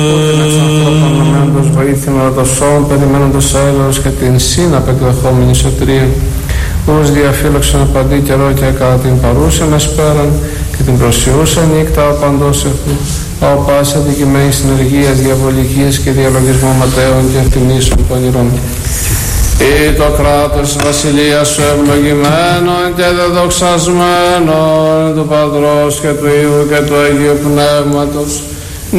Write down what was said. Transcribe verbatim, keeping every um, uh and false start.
Αναμένοντας βοήθεια με το σώμα, περιμένοντας έλεος και την σύν απεκδεχόμενη σωτηρία. Ούς διαφύλαξαν απαντή καιρό και κατά την παρούσα μεσπέραν και την προσιούσα νύχτα ο παντός εχθού. Ο πάση αντικειμένη συνεργίας, διαβολικής και διαλογισμού ματέων και ευθυμίσεων πονηρών. Ή το κράτος βασιλείας σου ευλογημένο και δεδοξασμένο του Πατρός και του Υιού και του Αγίου Πνεύματος